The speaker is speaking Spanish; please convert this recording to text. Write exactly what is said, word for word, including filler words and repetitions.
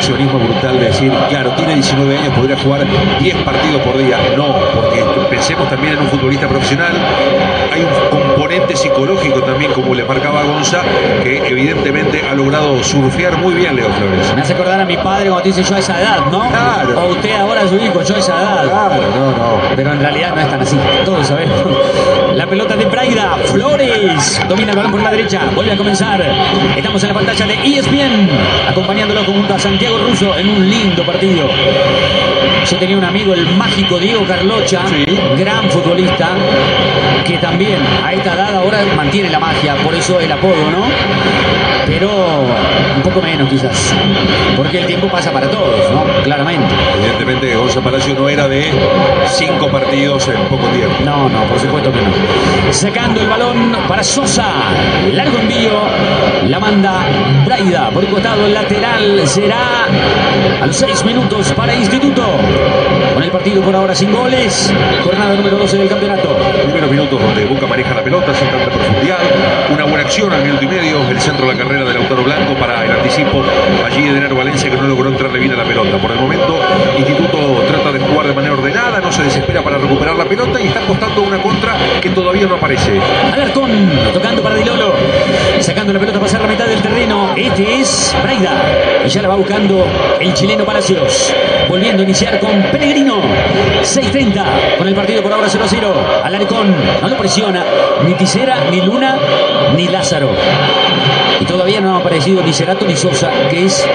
ilusionismo brutal de decir, claro, tiene diecinueve años, podría jugar diez partidos por día. No, porque pensemos también en un futbolista profesional. Hay un componente psicológico también, como le marcaba Gonza, que evidentemente ha logrado surfear muy bien Leo Flores. Me hace acordar a mi padre cuando te dice yo a esa edad, ¿no? Claro. O usted ahora a su hijo, yo a esa edad. Claro, no, no. Pero en realidad no es tan así, todos sabemos. La pelota de Braida, Flores domina el balón por la derecha, vuelve a comenzar. Estamos en la pantalla de E S P N, acompañándolo junto a Santiago Russo en un lindo partido. Yo tenía un amigo, el mágico Diego Carlocha, sí, gran futbolista, que también a esta edad ahora mantiene la magia, por eso el apodo, ¿no? Pero un poco menos quizás, porque el tiempo pasa para todos, ¿no? Claramente. Evidentemente Gonza Palacio no era de cinco partidos en poco tiempo. No, no, por supuesto que no. Sacando el balón para Sosa, largo envío, la manda Braida por costado, el lateral será a los seis minutos para Instituto. Con el partido por ahora sin goles, jornada número doce del campeonato. Primeros minutos donde Boca maneja la pelota sin tanta profundidad, una buena acción al minuto y medio, el centro de la carrera de Lautaro Blanco para el anticipo allí de Enero Valencia, que no logró entrarle bien a la pelota. Por el momento Instituto trata de jugar de manera ordenada, no se desespera para recuperar la pelota y está apostando una contra que todavía no aparece. Alarcón tocando para Di Lolo, sacando la pelota a pasar la mitad del terreno. Este es Braida y ya la va buscando el chileno Palacios, volviendo a iniciar con Pellegrino. seis treinta con el partido por ahora cero a cero. Alarcón no lo presiona ni Tisera, ni Luna, ni Lázaro. Y todavía no ha aparecido ni Cerato ni Sosa, que es